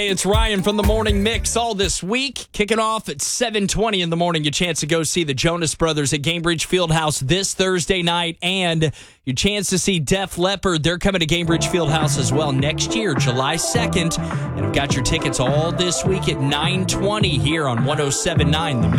Hey, it's Ryan from the Morning Mix. All this week, kicking off at 7:20 in the morning, your chance to go see the Jonas Brothers at Gainbridge Fieldhouse this Thursday night, and your chance to see Def Leppard. They're coming to Gainbridge Fieldhouse as well next year, July 2nd. And I've got your tickets all this week at 9:20 here on 107.9 The Mix.